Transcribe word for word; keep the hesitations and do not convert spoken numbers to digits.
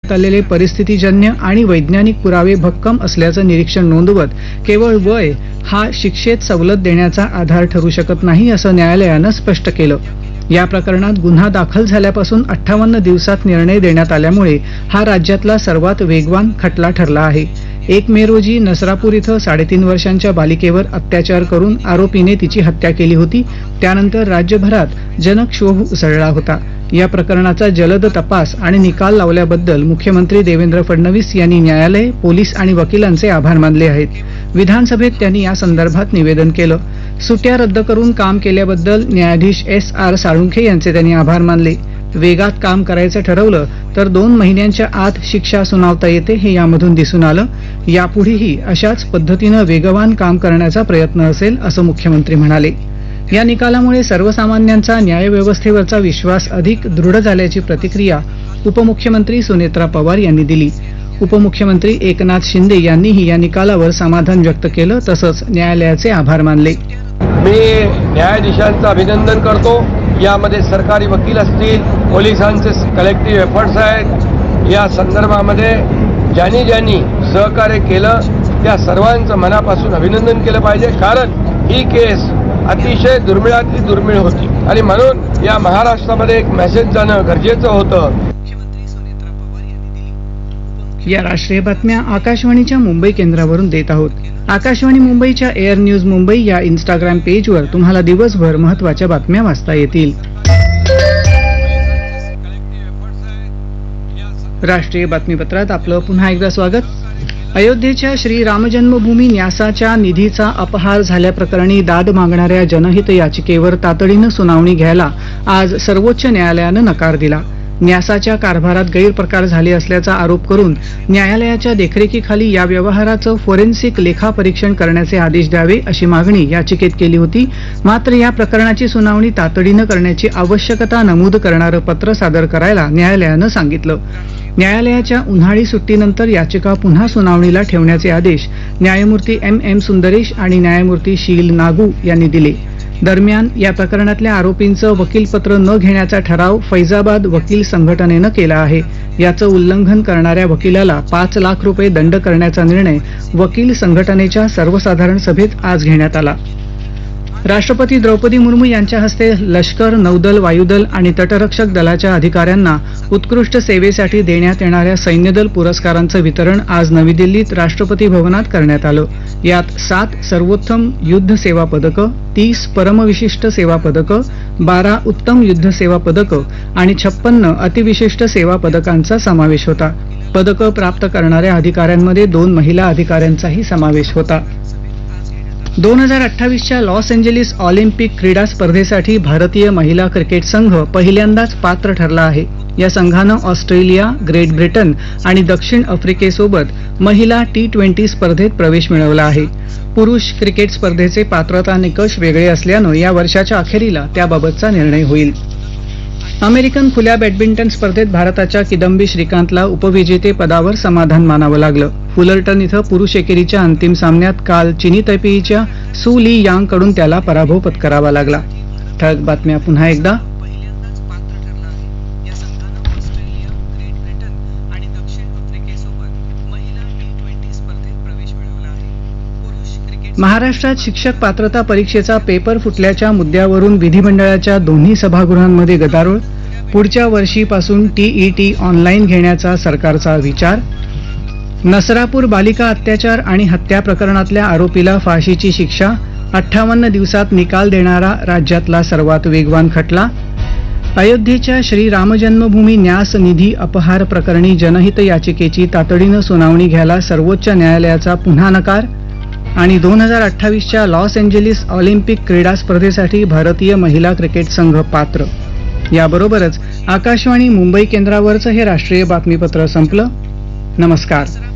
देण्यात आलेले परिस्थितीजन्य आणि वैज्ञानिक पुरावे भक्कम असल्याचं निरीक्षण नोंदवत केवळ वय हा शिक्षेत सवलत देण्याचा आधार ठरू शकत नाही असं न्यायालयानं स्पष्ट केलं. या प्रकरणात गुन्हा दाखल झाल्यापासून अठ्ठावन्न दिवसात निर्णय देण्यात आल्यामुळे हा राज्यातला सर्वात वेगवान खटला ठरला आहे. एक मे रोजी नसरापूर इथं साडेतीन वर्षांच्या बालिकेवर अत्याचार करून आरोपीने तिची हत्या केली होती. त्यानंतर राज्यभरात जनक्षोभ उसळला होता. या प्रकरणाचा जलद तपास आणि निकाल लावल्याबद्दल मुख्यमंत्री देवेंद्र फडणवीस यांनी न्यायालय, पोलीस आणि वकिलांचे आभार मानले आहेत. विधानसभेत त्यांनी या संदर्भात निवेदन केलं. सुट्ट्या रद्द करून काम केल्याबद्दल न्यायाधीश एस आर साळुंखे यांचे त्यांनी आभार मानले. वेगात काम करायचं ठरवलं तर दोन महिन्यांच्या आत शिक्षा सुनावता येते हे यामधून दिसून आलं. यापुढेही अशाच पद्धतीनं वेगवान काम करण्याचा प्रयत्न असेल असं मुख्यमंत्री म्हणाले. या निकालामुळे सर्वसामान्यांचा न्यायव्यवस्थेवरचा विश्वास अधिक दृढ झाल्याची प्रतिक्रिया उपमुख्यमंत्री सुनेत्रा पवार यांनी दिली. उपमुख्यमंत्री एकनाथ शिंदे यांनीही या निकालावर समाधान व्यक्त केलं. तसंच न्यायालयाचे आभार मानले. मी न्यायाधीशांचं अभिनंदन करतो. यामध्ये सरकारी वकील असतील, पोलिसांचे कलेक्टिव्ह एफर्ट्स आहेत. या संदर्भामध्ये ज्यांनी ज्यांनी सहकार्य केलं त्या सर्वांचं मनापासून अभिनंदन केलं पाहिजे. कारण ही केस अतिशय दुर्मिळातली दुर्मिळ होती आणि म्हणून या महाराष्ट्रामध्ये एक मेसेज जाणं गरजेचं होतं. या राष्ट्रीय बातम्या आकाशवाणीच्या मुंबई केंद्रावरून देत आहोत. आकाशवाणी मुंबईच्या एअर न्यूज मुंबई या इंस्टाग्राम पेजवर तुम्हाला दिवसभर महत्त्वाच्या बातम्या वाचता येतील. राष्ट्रीय बातमीपत्रात आपलं पुन्हा एकदा स्वागत. अयोध्येच्या श्री रामजन्मभूमी न्यासाच्या निधीचा अपहार झाल्याप्रकरणी दाद मागणाऱ्या जनहित याचिकेवर तातडीनं सुनावणी घ्यायला आज सर्वोच्च न्यायालयानं नकार दिला. न्यासाच्या कारभारात गैरप्रकार झाले असल्याचा आरोप करून न्यायालयाच्या देखरेखीखाली या व्यवहाराचं फोरेन्सिक लेखापरीक्षण करण्याचे आदेश द्यावे अशी मागणी याचिकेत केली होती. मात्र या प्रकरणाची सुनावणी तातडीनं करण्याची आवश्यकता नमूद करणारं पत्र सादर करायला न्यायालयानं सांगितलं. न्यायालयाच्या उन्हाळी सुट्टीनंतर याचिका पुन्हा सुनावणीला ठेवण्याचे आदेश न्यायमूर्ती एम एम सुंदरेश आणि न्यायमूर्ती शील नागू यांनी दिले. दरम्यान या प्रकरणातल्या आरोपींचं वकीलपत्र न घेण्याचा ठराव फैजाबाद वकील संघटनेनं केला आहे. याचं उल्लंघन करणाऱ्या वकिलाला पाच लाख रुपये दंड करण्याचा निर्णय वकील संघटनेच्या सर्वसाधारण सभेत आज घेण्यात आला. राष्ट्रपती द्रौपदी मुर्मू यांच्या हस्ते लष्कर, नौदल, वायुदल आणि तटरक्षक दलाच्या अधिकाऱ्यांना उत्कृष्ट सेवेसाठी देण्यात येणाऱ्या सैन्यदल पुरस्कारांचं वितरण आज नवी दिल्लीत राष्ट्रपती भवनात करण्यात आलं. यात सात सर्वोत्तम युद्ध सेवा पदकं, तीस परमविशिष्ट सेवा पदकं, बारा उत्तम युद्ध सेवा पदकं आणि छप्पन्न अतिविशिष्ट सेवा पदकांचा समावेश होता. पदकं प्राप्त करणाऱ्या अधिकाऱ्यांमध्ये दोन महिला अधिकाऱ्यांचाही समावेश होता. दोन हजार अठ्ठावीसच्या लॉस एंजेलिस ऑलिम्पिक क्रीडा स्पर्धेसाठी भारतीय महिला क्रिकेट संघ पहिल्यांदाच पात्र ठरला आहे. या संघानं ऑस्ट्रेलिया, ग्रेट ब्रिटन आणि दक्षिण आफ्रिकेसोबत महिला टी ट्वेंटी स्पर्धेत प्रवेश मिळवला आहे. पुरुष क्रिकेट स्पर्धेचे पात्रता निकष वेगळे असल्यानं या वर्षाच्या अखेरीला त्याबाबतचा निर्णय होईल. अमेरिकन खुल्या बॅडमिंटन स्पर्धेत भारताच्या किदंबी श्रीकांतला उपविजेते पदावर समाधान मानावं लागलं. फुलर्टन इथं पुरुष एकेरीच्या अंतिम सामन्यात काल चिनी तैपेईच्या सु ली यांगकडून त्याला पराभव पत्करावा लागला. ठळक बातम्या पुन्हा एकदा. महाराष्ट्रात शिक्षक पात्रता परीक्षेचा पेपर फुटल्याच्या मुद्द्यावरून विधिमंडळाच्या दोन्ही सभागृहांमध्ये गदारोळ. पुढच्या वर्षीपासून टीईटी ऑनलाईन घेण्याचा सरकारचा विचार. नसरापूर बालिका अत्याचार आणि हत्या प्रकरणातल्या आरोपीला फाशीची शिक्षा. अठ्ठावन्न दिवसात निकाल देणारा राज्यातला सर्वात वेगवान खटला. अयोध्येच्या श्री रामजन्मभूमी न्यास निधी अपहार प्रकरणी जनहित याचिकेची तातडीनं सुनावणी घ्यायला सर्वोच्च न्यायालयाचा पुन्हा नकार. आणि दोन हजार अठ्ठावीसच्या लॉस एंजेलिस ऑलिम्पिक क्रीडा स्पर्धेसाठी भारतीय महिला क्रिकेट संघ पात्र. याबरोबरच आकाशवाणी मुंबई केंद्रावरचं हे राष्ट्रीय बातमीपत्र संपलं. नमस्कार.